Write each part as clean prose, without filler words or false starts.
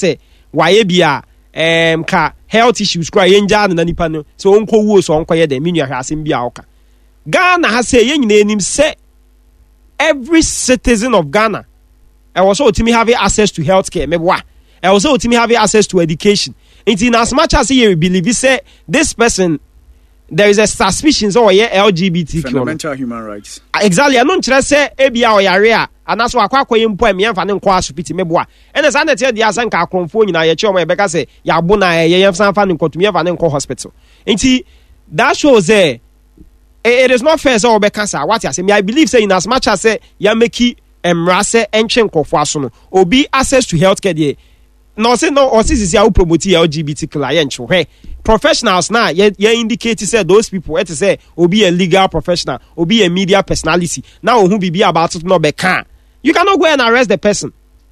say why bia ka health issues kra yenja na nipa no so onko wuo so onko ye de menu ahwe asem bia oka Ghana has say yen nyina enim say every citizen of Ghana also ultimately having access to healthcare mebwa also ultimately having access to education. In as much as you believe, you say this person, there is a suspicion or LGBTQ. Fundamental human rights. Exactly. I don't say ABA or area, and that's why I quite point me and Fanning Quasupiti Mebwa. And as I tell the Azanka Conform in a choma, because say Yabuna, Yam Fanning Cotumia Fanning Hospital. And see, that shows it is not fair. So, because what I say, I believe, say, in as much as say Yameki Emrase and Chenko Fasono, or be access to healthcare there. No say no or this how promote LGBT clients. Hey, professionals now you indicate say those people to say or be a legal professional or be a media personality. Now who be about it no be can. You cannot go and arrest the person.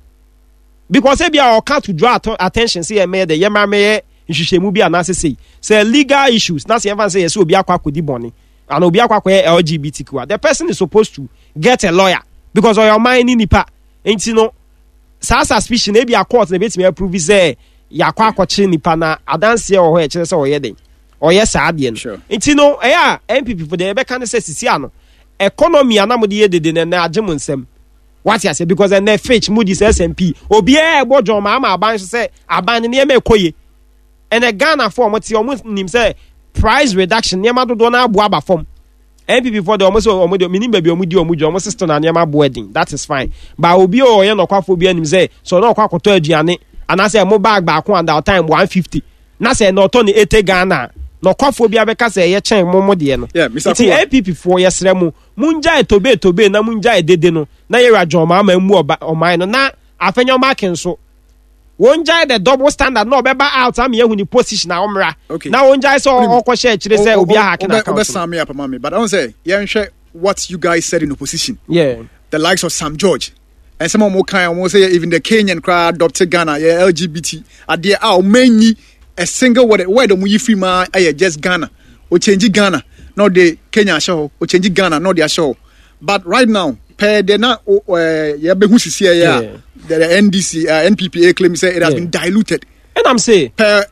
Because if you are can't to draw attention say me the yema me nhwehwemu bi anase say legal issues. Now say even say so obi akwa kodi boni and obi akwa LGBTQ. The person is supposed to get a lawyer because of your mind in nipa. Ain't you know sa suspicion e be a court na bet me approve say yakwa akwache nipa na adanse o ho e kire say o ye den o ye sa ade no nti no MPP for the ebe kan say sisia no economy anamode ye dede na agem nsem what you say because na fetch Moody's S&P obi e bo John ma aban say aban ne me ekoye and Ghana for mo ti o mo nim say price reduction ne ma dodo na abo aba form MPP for the almost meaning baby almost sister na niam wedding. That is fine. But obi o ye no kwafo bi anim say so no kwa koto aduane and I say mo bag back one that time 150. Na say no to ni 80 Ghana. No kwafo bi abeka say ye chen mo de no. Yeah, Mr. MPP for yesre mu munja etobe na munja edede no. Na ye radwo ma mu oman no na afenyo marking so. Wonjai the double standard no beba out am ye hu ni position na omra na wonjai so okwo share kire say obi ahake na account me up mama but I don't say yen share what you guys said in opposition the likes of Sam George and some more kind almost say even the Kenyan crowd adopted Ghana LGBT are there many a single word the mu free ma just Ghana or change Ghana not the Kenya show or change Ghana not their show but right now per the na the NDC NPPA claim say it has been diluted and I'm saying per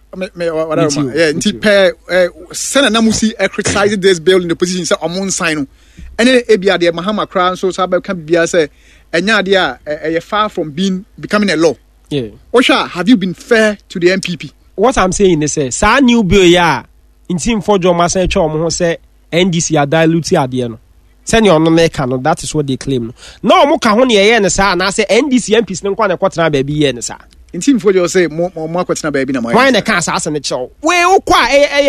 Senator Namusi criticized this bill in the position say amon sign and then ebia the Mahama Crown so sabe can be say enya dia far from becoming a law. Osha, have you been fair to the MPP? What I'm saying is say sa new bill ya in team for John Masen Chom ho say NDC are diluted ade no. Senior no make no, that is what they claim. No mo ka ho ne ye ne sa na say NDC MPs ne kwa na kwotena ba bi ye ne sa. In team for you say mo kwotena ba bi na mo. Why na kan sa ase ne chew. We o kwa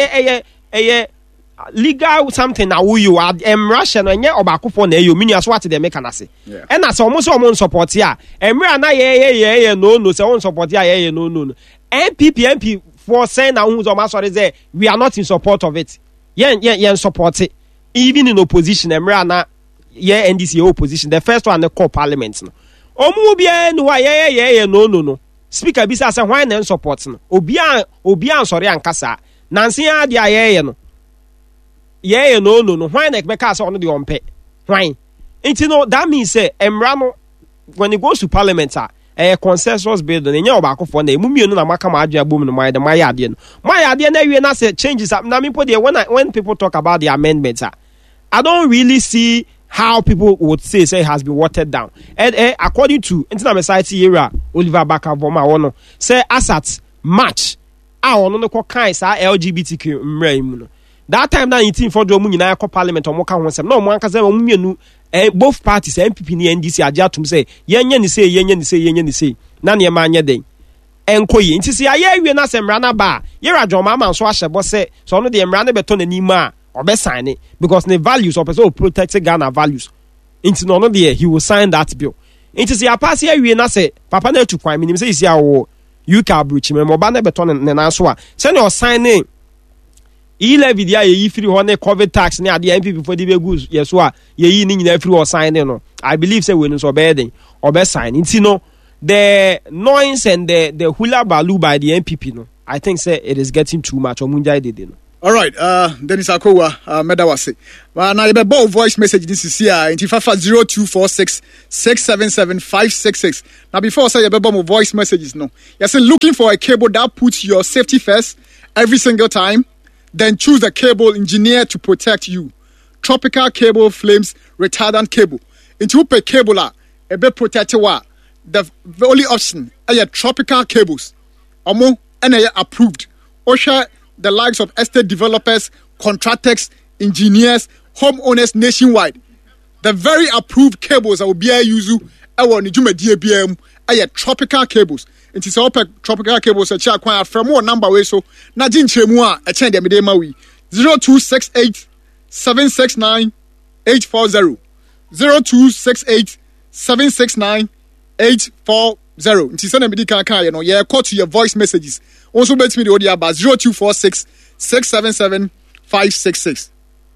legal something na wo you Russia no nye obakofo na eyo mini aso what they make na say. E na say omo support ya. Emra na ye no say on support ya ye no. MP for saying na hu zo ma sorry say we are not in support of it. Yen support it. Even in opposition, Emrana, NDC opposition, the first one, the core parliament. Omu bia no no. Speaker bisa say why na support no. Obian sorry ankasa. Nansi adia no. No. Why na beka say ono de ompe. Why? That means say Emrano when it goes to parliament a consensus bill no nya obako for na emumienu na maka ma adua bom no my ade no. My ade na wie na say changes up. Na me put there when people talk about the amendments I don't really see how people would say it has been watered down. And according to International Society era, Oliver Bakaboma wono say asat match ono no ko kan sa LGBTQ mremu. That time na 18 for do mu nyina ko parliament o mo ka ho sem. Na mo anka say mo mienu both parties MPP ni NDC ajatum say yenye ni say na ne ma anye den. Enkoyi nti se aye wie na se mra na ba ye radwo ma man so ahyebo se so no de mra na beto na ni ma obe sign it because the values of person protect Ghana values. Into no there he will sign that bill. Into see a pass here we na say papa na tu kwan minim say isi awo UK breach me mo ba na beto na so a say no signing e-levy dia ye free ho na COVID tax na ade MPP for the be yes a ye ni nyina free o signing no. I believe say we no so be den obe sign. Into no the noise and the hula baloo by the MPP no. I think say it is getting too much. Omunjai did no. All right, Dennis Akowa, Medawase. Now you be voice message this is here. Inti fafa 0246 677 566. Now before I say you be voice messages, no. You're saying looking for a cable that puts your safety first every single time. Then choose a cable engineer to protect you. Tropical Cable Flames Retardant Cable. Into a cable a bit protected. The only option are tropical cables. Omo and approved. OSHA, the likes of estate developers, contractors, engineers, homeowners nationwide. The very approved cables that will be used our Nijume DBM are tropical cables. It is all tropical cables a acquire from more number way so Najin Chemua a change the Medema we 0268 769 840 0268 769 840. It is an medical car, you know, yeah, call to your voice messages. Also, bet me the audio about 0246 677 566.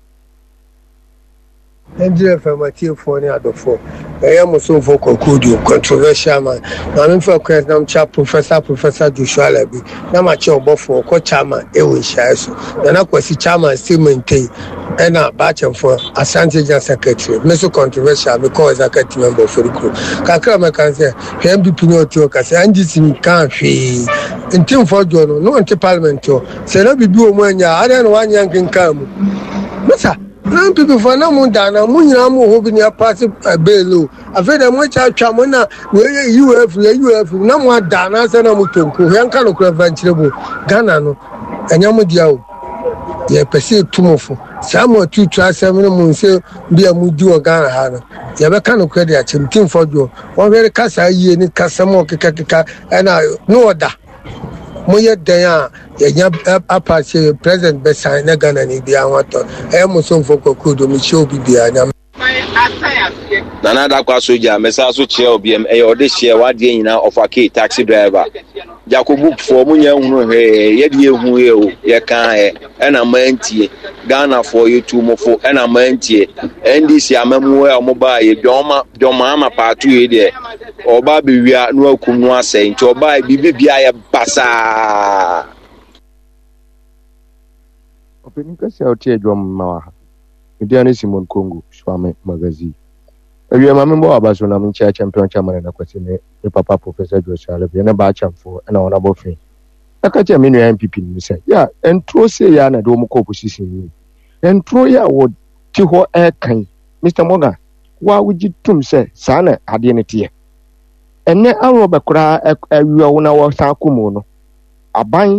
Nigeria affirmative for any other four. I am also for conclude controversial man. Now I'm for question Professor Joshua Alabi. Now my chair for co-chairman Ewe Shaso. Then I was chairman still maintain and a batch for Asante General Secretary. Mr. Controversial because I can't member for the crew. Kakama can say MPP no talk as Andy can't fee in team for Jono, no anti parliament. Say no be do when ya I don't want young can come. Mr. Nine people for no mundana, Munamu hoping your party a bail. I've had a much chamona where you have no more dana and a mutunku, Yankano Cravanchable, Ganano, and Yamudiao. They perceive too much. Some or two try 7 months, be a mudu or Ghana Hana. You have a kind of credit at him, Tim for you. One very casa ye and Casamo Kaka, and I know that. Moya Daya, Apache, President Bessa, Nagan and Ibiamato, Emerson for Kokudo, Micho Bibiana. Nana Quasoja, Messasu Chair, BM, or this year, what day now of a key taxi driver. Jacob for Munya, Yedi, Yakan, and a mantie, Ghana for you two more for and a mantie, and this Yamamua mobile, Domama Patu, or Baby, we are no Kumwa saying to buy Bibia Bassa. Opening Cassia Drum Diane Simon Congo, Swame Magazine. We are a member of Basuna champion chairman and a question, the Papa Professor Joshua Alabi, and a batch for an honorable friend. I catch a mini MPP, say, yeah, and throw say Yana Domoco position. And throw ya would Tiho air kind, Mr. Morgan. Why would you tum say, Sana, Adianity? And then I rob a cry at your own our Sakumono. A buying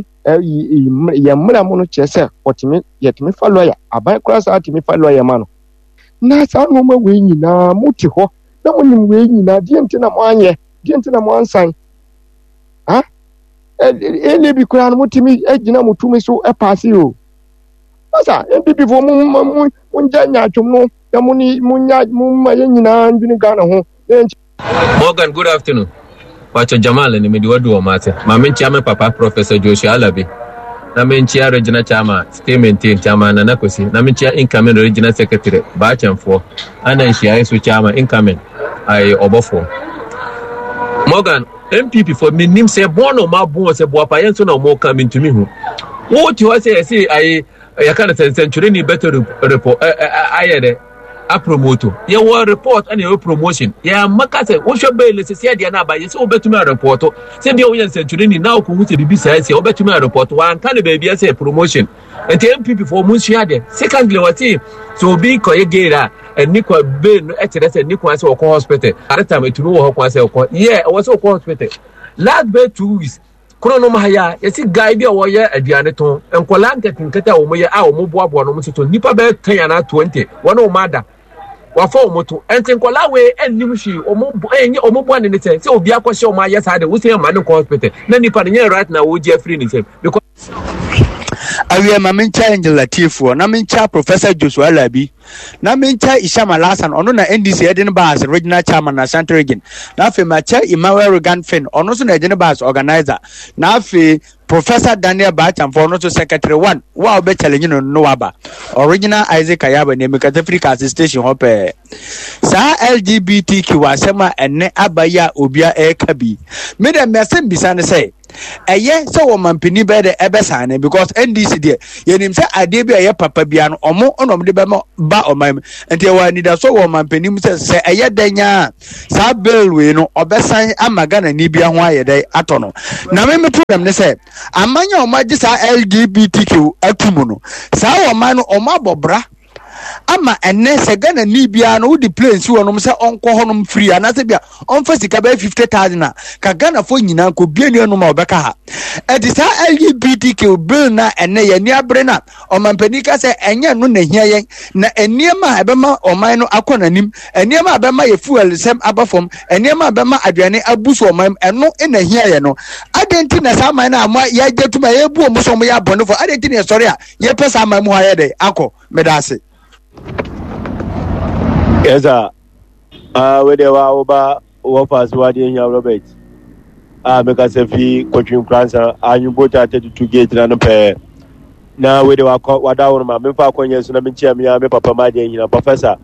Yamuna Chessa, what me yet me follow a buy cross out me follow a man. Na sa no ma we nyina muti ho na monim we nyina die ntina mo ansan ha ele bi kura no mutimi agina mutumi so e pass o asa MPP fo mun janya twom no na muni munya mumma nyina ndwini Ghana ho. Morgan, good afternoon. Pacho Jamal and Mediwadu Omate. My chairman Papa Professor Joshua Alabi. Naminchia Regional Chairman, Stay Maintain Chairman Anakosi, Naminchia Incoming Regional Secretary, Bacham for, and then she is Chairman Incoming, I Obofo. Morgan, MPP for me, Nim say, Bono, my boy, say, Boapayan, no more coming to me. What you say, I can't century better report. I had a promoter. You will report and your promotion. Yeah, Macase, what should be, let's say, the Anaba, yes, over to my report. Send the audience century now, who to be besides, over to my report. One kind of baby, I say promotion. And the MPP for Munchiade. Secondly, what he so be Koyegera and Nico Ben, and Nico as a hospital. At the time, it know how was a yeah, I was a hospital. Last bed 2 weeks. Chronomaya, yes, guide your warrior at the Anaton, and Kolanka can cut out Moya, our mobile one to Nipa Bell 20, one o mother. Wafo moto entenkola we enimshi omo in the sense so bia kwashe o ma yes had we say man ko hospital na nipa ne right now we free ni same because awie ma men challenge latifo na men cha Professor Joshua Alabi na men cha Ishama Lasan ono na NDC Eden Bas regional chairman na Central Region na fe ma cha Emmanuel Ganfen ono so na Eden Bas organizer na fe Professor Daniel Bacham for no secretary 1 wa be challenge no waba original Isaac Ayaba ne Mekata Africa station hope sa LGBTQ wasema ene abaya obia e kabi me dem mesem bisa ne say ɛyɛ sɛ wɔ mampani bɛɛ de ɛbɛsane because NDC deɛ yɛnim sɛ adeɛ bi a ɛyɛ papa bia no ɔmo ɔnom de bɛma ba ɔman mu nti ɛwɔ anidaso wɔ mampani mu sɛ ɛyɛ dɛnya saa bill wei no ɔbɛsan ama Ghana ni bia ho ayɛ dɛ atɔ no na me problem ne sɛ amanya ɔmo agye saa LGBTQ atumu no saa ɔman no ɔmo abɔbra ama enne se Ghana ni bia no wodi plane si wonom se onko honom free anase bia onfa sika ba 50,000 na ka Ghana fo nyina ko bia ni anu ma obeka ha edisa LGBTQ bill na enne ye ni abre na omampani ka se enye no na hia yen na eniema ebema oman no akonanim eniema abema ye fuel sem abafom eniema abema aduane abusu oman eno na hia ye no adenti na sa man na ama ye getuma ye bu omuso mo ya bonofo adenti na sorry a ye pesa man mu ha ye de akọ medase. Yes, sir. Where they were over offers, what they have Robert. Make us a fee, coaching cancer, and you both are 32 gate and a pair. Now, where they were caught, what I want my Falcon, yes, and I'm in Chamia, my papa, my dear, Professor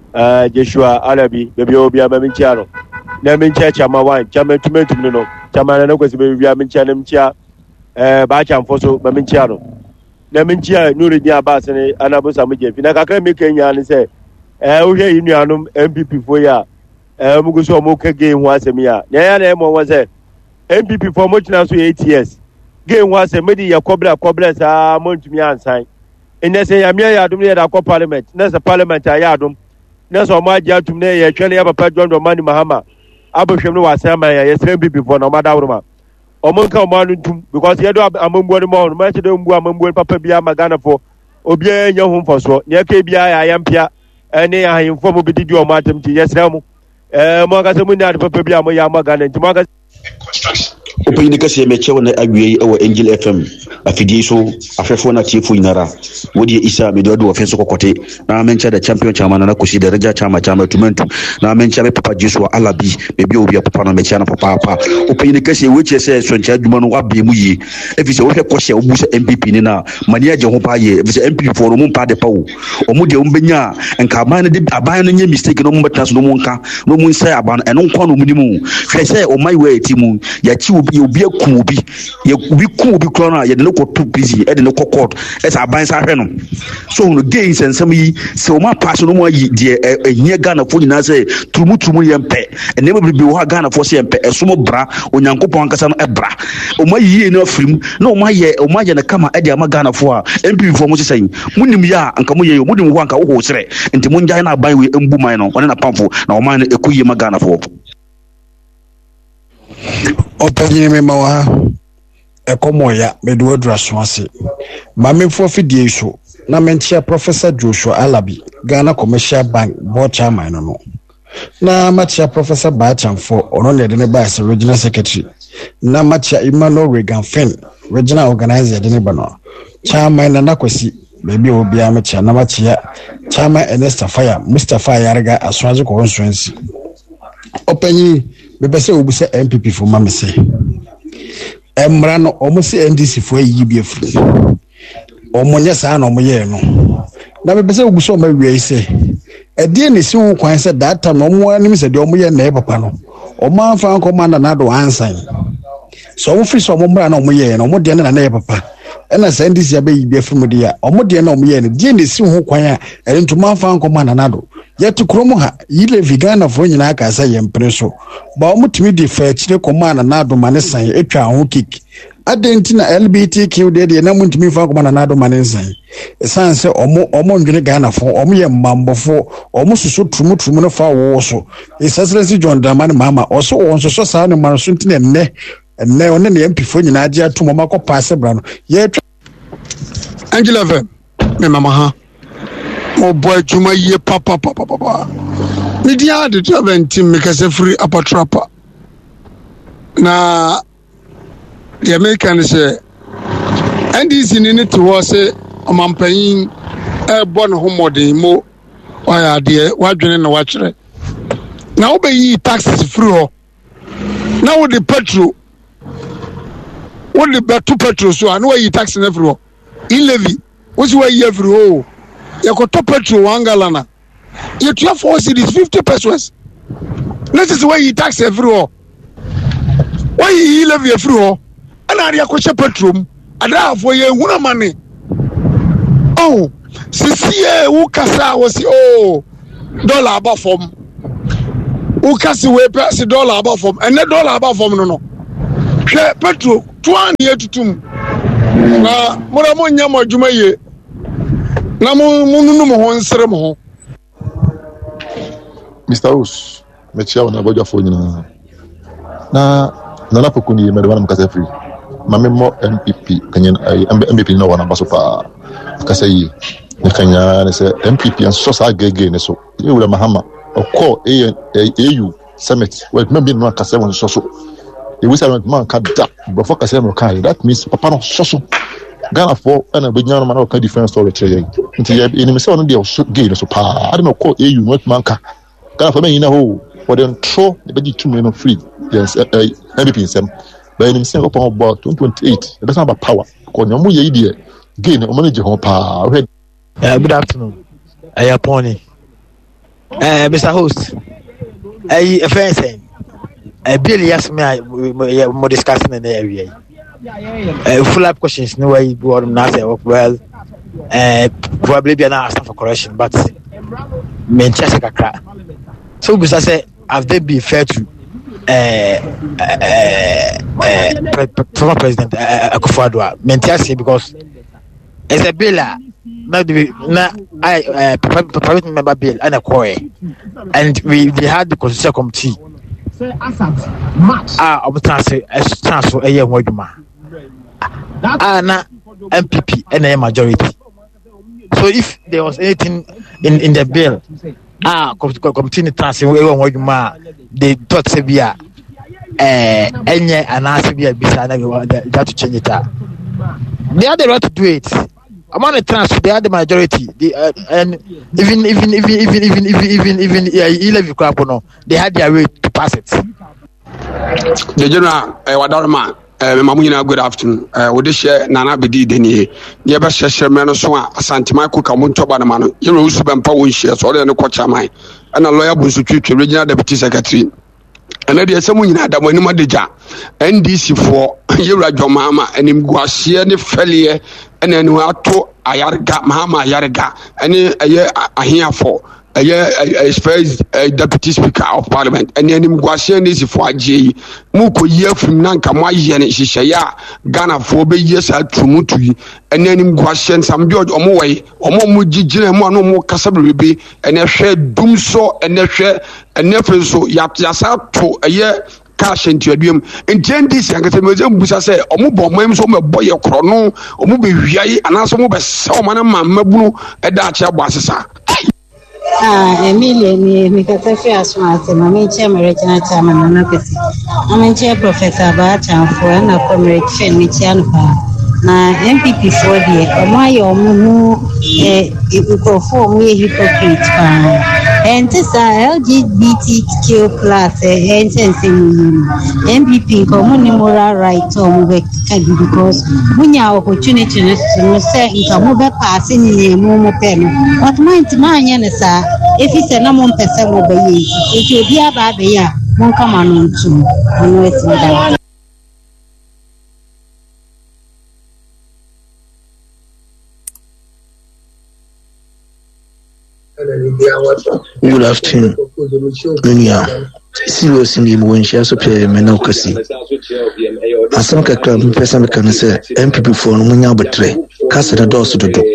Joshua Alabi, baby, will be a Maminchano. Namin Church, I'm a wine, Chaman to me to know, Chaman and Ogus, baby, I'm in Chanam Chia, Bacham Fosso, Maminchano. Naminchia, Nuridia Bass, and Anabusa Mijay. Pinaka make and say, we in your MPP for ya. Muguso Moka game was a mea. Nayana was a MPP for much now to 8 years. Game was a media cobra cobless a month to me and sign. And they say, I'm here to me at our parliament. That's a parliament I adum. That's all my job to me. I can have a patron of Mani Mahama. Abusham was a man, yes, MPP for no matter. Omonka Manum because you do a mumbo more, much of them were Papa Bia Magana for Obia Young for so near KBI, I am Pia, and I inform of the Dio Martin to yes, Ramo. Magasamuna, Papa Bia Magana, and Magas. Open the Cassia Mecho na Agui or Angel FM, a Fidiso, a Fefona Chifu Inara, Woody Isa, Midodo, Offenso Cote, now mention the champion chairman and Akusi, the Raja Chama Chama to Mentu, now mention Papa Joshua Alabi, maybe will be a Papa Mechana Papa. Open the Cassia, which says, when Chadman Wabi Muyi, if it's a worker question, Obusa MPP Nina, Mania Johopaye, if it's MP for Mumpa de Pau, or Mudi Umbenya, and Kamana did a buying any mistake, no Mutas, no Monka, no Moon Saban, and no Kono Minimu. I say, on my way, Timu, Yachi. You be a kubi, you be kubi corner, you look too busy, and look court as I buy Sarenum. So the gains and some so my passion no more dear a near Ghana for you say Tumutumu and pay, and never be Ghana for CMP, a sumo bra, or Yanko Pancasan a bra. O my year no film, no my year, or my Yanakama Edia Magana for MP for Moses saying, Munimia and Kamuya, Mudim Wanka, who say, and Timunjana by way Mbumino, one in a pamphlet, now mine a Kuya Magana for. Openye me mawa ekomoya meduo draswase mame fo fidie so na mentia Professor Joshua Alabi Ghana Commercial Bank board chairman no na matia Professor Bachamfo ono ne de ne ba as regional secretary na matia Emmanuel Regan Finn regional organizer de ne ba no chairman na nakwasi baby obi amatia na matia chairman Ernest Fire Mustafa Yarga Aswaje constituency openye bepese obusa MPP for mama say emra no omo se NDC for yi bi afri omo nya saa na omo ye no na bepese obusa omo wi say edie ne si wo kwan say data no omo anim say de omo ye na e papa no omo anfa komanda na do ansan so omo free so omo mra na omo ye no omo de na e papa ena say NDC abayi bi afri mu de ya omo de na omo ye no die ne si wo kwan a entuma anfa komanda na do yet kromo ha yile vigana fo nyina aka sa yempre so ba omutimi di fa chire komanda na do mane san etwa ho kick adenti na LGBTQ de na mutimi fa komanda na do mane san esan se omo ndwene Ghana fo omo ye mambofo omo susu trumu no fa wo so Excellency John Dramani Mahama oso won so sa ne man so ntine enne one ne MP fo nyina age ato mama ko paase bra no ye Angela Ve me mama ha oh boy juma ye papa media de travel team make us free apatrapa na the American say NDC need to was amampanyin born homodin mo oya de wadwene na wachire na obeyi taxes free ho na with the petrol what the better petrol so and why you tax na free ho in levy what's why you free ho you go to petrol 1 gallon. You 4 cities 50 pesos. This is why you tax everywhere. Why you levy everywhere? ana ade akɔhyɛ petrom adaafo yɛ huna mane oh sisi wo kasa wo si oh dollar aba fam wo kasi we pese dollar aba fam ene dollar aba fam no hwɛ petro toan ye tutum na mura mo nya mo adwuma ye na mo nunu mo ho nsere mo ho Mr. Ous mechia wana boja fo nyina na nana pokuni ye medwana mkasa free mame mo MPP kanyen MPP no wana baso pa kasa yi ne kanya ne se MPP en so sa gege ne so ye wura mahama okọ AU summit we maybe no kasa won so e we say man ka da before kasa no kai that means papa no so Ghana for ana be nyano man o ka different story che nti ye ni me se on dey so gege so pa ade no call AU no man ka Ghana for me na ho for dem throw the be two million free yes MPP nsem but ni say upon about 2028 that's about power ko nyamu ye ide gain o manage ho pa good afternoon Pony Mr. Host a friend saying Bill yes me we discussing in the area full up questions no way go na say well probably be an ask for correction but Manchester kakra so bisa say have they been fair to former president Akufo-Addo Manchester because it's a bill na private member bill and a core and we had the constitutional committee transfer a year waduma na MPP and a majority so if there was anything in the bill committee transfer waduma they thought say be enye anase be bisa na they have to change it they had the right to do it among the transfer they had the majority and even they had their way to pass it. The general Wadarma Mamuna, good afternoon. Would this share Nana Bedi Deni? Never share Menoswa, Santi Michael Kamunto Banamano, you know, Suban Power shares or the Quachamai, and a lawyer was to regional deputy secretary. And then there's someone that when you manager NDC for Yurajo Mama and him Guasia the failure and then we are to Ayarga Mama Ayarga and a here for a space deputy speaker of parliament and then him Guasia is for J Muko year from Nanka Mayan Shishaya Ghana for be years at Trumutu and then him Guasian some George Omoway or Momuji Jinamo more Casabri and a share Doomso and a share and never so Yasa to a year cash into a dream. In 10 days, I say, Omubo, Mams, boy, a chrono, Omubi, and also Mobile, so man, Mabu, a Dacha Bassasa. Emily, because I feel as much as I'm in chairman, regional chairman, I'm in chair Professor Bachan for an accommodation with Chanpa. Na MPP for the Omayo microphone me hypocrite and this LGBTQ plus MPP common moral right because when you opportunity to say in a passing in a moment but mine if it's a number person obey it will be a bad year won't come on to Good afternoon. Serious in the when she also play menocracy. As some person can say, MPP for Munya Batre, cast the doors to the door.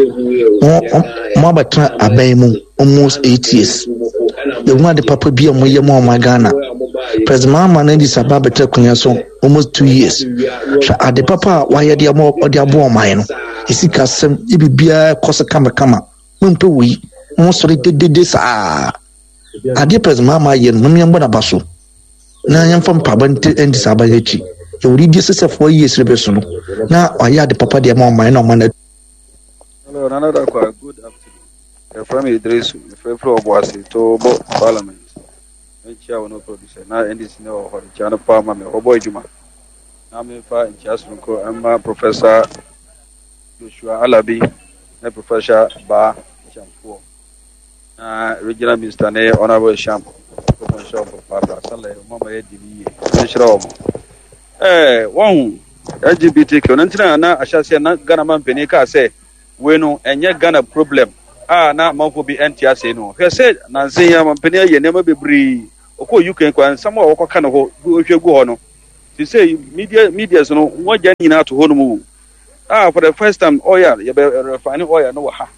Mabatra Abemu almost 8 years. The one the Papa be a Moyamo Magana. President Mama Nandis Ababatre Kunyason almost 2 years. At the Papa, why are they more or their born mine? Is it custom? It be beer, Cosa Kama. We. Most of this are dear President Mama Yen, Mumian Bonabaso. Now I am from Pabante and Disabayachi. You read this 4 years, Rebeson. Now I had the Papa de Mama and Omana. Hello, another quite good afternoon. Your family dress, your favorite was it to Parliament. And Chia no producer. Now, and this no for the channel Palmer, or boy Juma. I'm in far in Chasunko, I'm Professor Joshua Alabi, and Professor Ba Champo. Regional Minister, Honorable Shampoo, Shop of Papa, Sunday, Mama, one LGBTQ nantina na ahyase na Ghana man peni ka say we no enye Ghana problem na manfo bi entiase no hwe say nanse ya man peni ye nema bebri okọ UK kwa nsamo a wokoka no ho ohwegu ho no ti say media no wogya nyina to ho no mu for the first time oil ye be refine oil no ha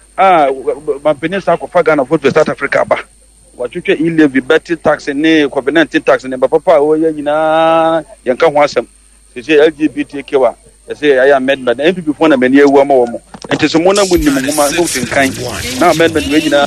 man peni sa ko fa Ghana vote for South Africa ba watwetwe e-levy betting tax ne COVID-19 tax ne papa o ye nyina yanka ho asem ti say LGBTQ wa say I amendment MPP for na mani ewu ama wo mo enti so mo na mu nim mo ma go tinkan na amendment we nyina.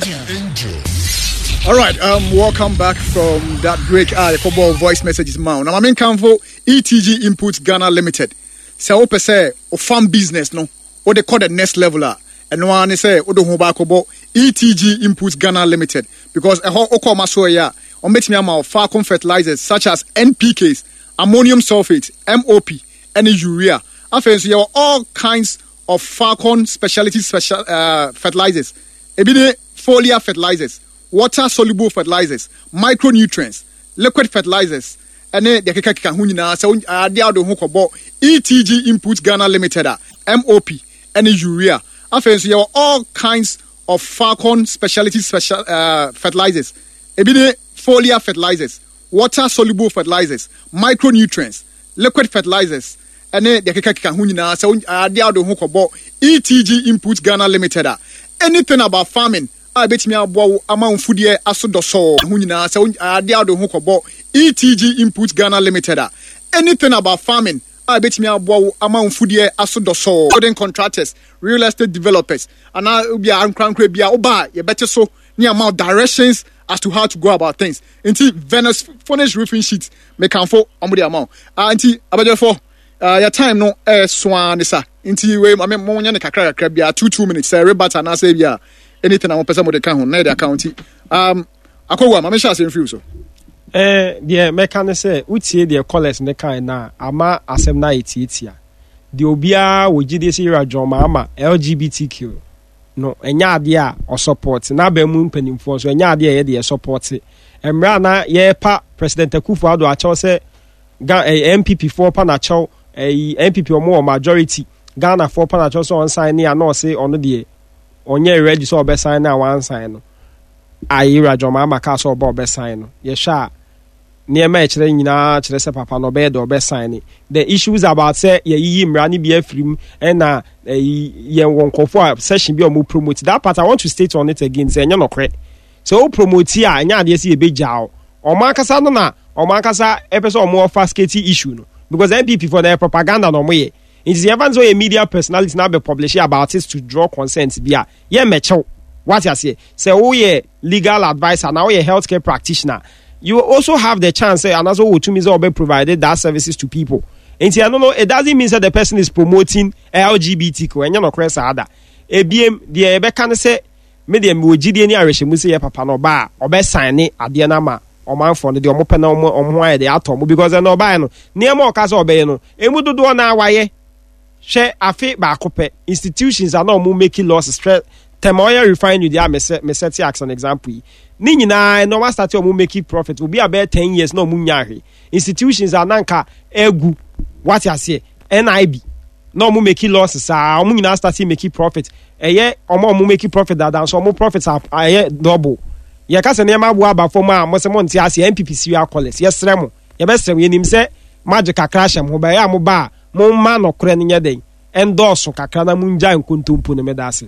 All right, welcome back from that break. The football voice messages now. Now, I mean, Canvo ETG Inputs Ghana Limited. Say, ope say, o farm business no, or they call the next leveler. And one say, o do hobakobo ETG Inputs Ghana Limited because a whole okoma soya on make me amount Falcon fertilizers such as NPKs, ammonium sulfate, MOP, and urea. After so you have all kinds of Falcon specialty fertilizers, ebide foliar fertilizers. Water-soluble fertilizers, micronutrients, liquid fertilizers, and then the keka hunyina so adia do ho kobo ETG Inputs Ghana Limited MOP and urea. After so you have all kinds of Falcon specialty fertilizers, ebide foliar fertilizers, water-soluble fertilizers, micronutrients, liquid fertilizers, and then the keka hunyina so adia do ho kobo ETG Inputs Ghana Limited. Anything about farming I bet me abo amount food here asodo so hunyina so adia do ho kobo ETG Inputs Ghana Limited. Anything about farming I bet me abo amount food here asodo so building contractors, real estate developers, and now be ankrankre bia oba you better so near amount directions as to how to go about things. Inti Venice furnished roofing sheets make am for amount amount. Inti abajo for your time no swan isa. Inti we I mean mo nya ne kakra bia 2 minutes rebata na say bia anything I want person with the account, na the account. Akowa, mama sha say feel so. The mechanic say, utie the callers ne kind na ama asem na etitia. The obia wo GDC radjoma ama LGBTQ. No, enya ade a o support na ba mu mpanimfo so enya ade a ye de support. Emra na ye pa President Akufo-Addo a chaw say MPP 4 pa na chaw MPP omo majority Ghana 4 pa na chaw so on sign ni ano say ono de onye ready so be sign na one sign no ayira joma maka so be sign no ye sha niema e kire nyina kire se papa no be do be sign the issues about say ye yi mra ni bi afrim na ye wonkofo session bi o mo promote that part I want to state on it again say enye no kre so o promote a anya ade se ye be jao o makasa no na o makasa e pese o mo fast issue no because MPP for their propaganda no mo ye. It is even so a media personality now be publishing about it to draw consent. Yeah, mecho. What you say? Say, oh yeah, legal advisor now you're healthcare practitioner. You also have the chance, and also to be provided that services to people. And I don't know, it doesn't mean that the person is promoting LGBTQ and you're not correct other. ABM the can say medium with GDN Arishimusi Papa no ba or best sign it at the Anama. O man for the omopen on the atom because I know by no near more case or no. Emudu do na waye. Share afe ba kope institutions are not making losses straight temoya refine you there me set ask an example ni nyina no one start you making profit will be about 10 years no munyare institutions are nanka egu what you say NIB no making losses ah mu nyina start making profit eye omo making profit that so more profits are double ye ka se ne ma bo aba fo ma mo se mo nti ase MPP serial callers yes remo ye be srem ye nim se magic crash am ho ba ya mo ba mo ma no kore ne nyeden endorse kakra na munja nkontompo ne medase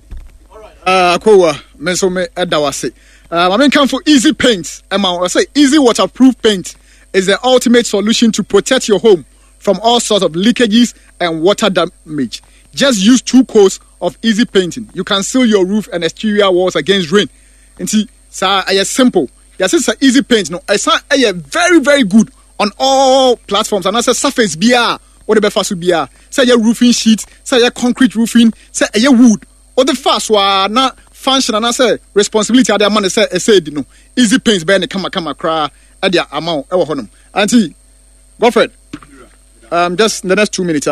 kowa menso me edawase I mean come for easy paint I say easy waterproof paint is the ultimate solution to protect your home from all sorts of leakages and water damage. Just use 2 coats of easy painting. You can seal your roof and exterior walls against rain. And see, it's simple. Yes, it's an easy paint. No, it's very, very good on all platforms. And I say surface beer. What the first beer? Say your roofing sheet. Say your concrete roofing. Say your wood. Or the first one not function. And I say responsibility. At the man say no easy paints. Be any come cry at the amount. Ever honum. Auntie, Godfred. Just the next 2 minutes.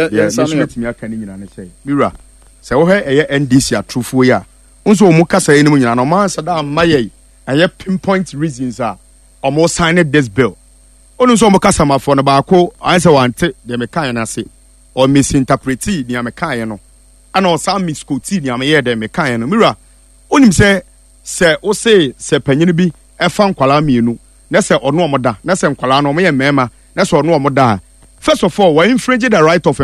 Mira. Say oh hey NDC a true for ya. Unso mu kasa eni mu nyina no man sada amaye. Aye pinpoint reasons are almost signed this bill. Onu so mo kasa ma for na ba ko anse wante de me kan na se or misinterpreti ni amekae no ana o sa misquote ni ameye de mekae no mira onim se o se panyini bi efa nkwala mienu na se ono omoda na se nkwala no mo ye mema na se ono omoda first of all we infringe the right of